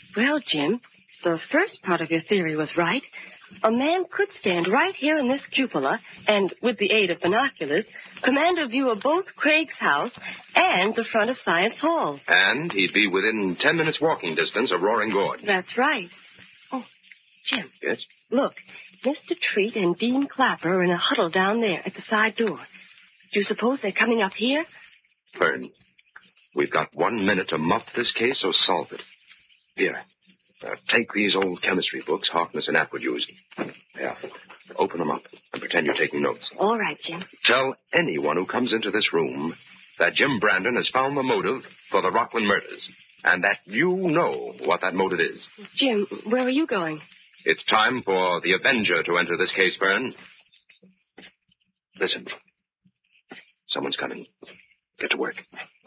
Well, Jim, the first part of your theory was right. A man could stand right here in this cupola and, with the aid of binoculars, command a view of both Craig's house and the front of Science Hall. And he'd be within 10 minutes walking distance of Roaring Gorge. That's right. Oh, Jim. Yes? Look, Mr. Treat and Dean Clapper are in a huddle down there at the side door. Do you suppose they're coming up here? Fern, we've got 1 minute to muff this case or solve it. Here, take these old chemistry books Harkness and Atwood used. Yeah, open them up and pretend you're taking notes. All right, Jim. Tell anyone who comes into this room that Jim Brandon has found the motive for the Rockland murders, and that you know what that motive is. Jim, where are you going? It's time for the Avenger to enter this case, Fern. Listen. Someone's coming. Get to work.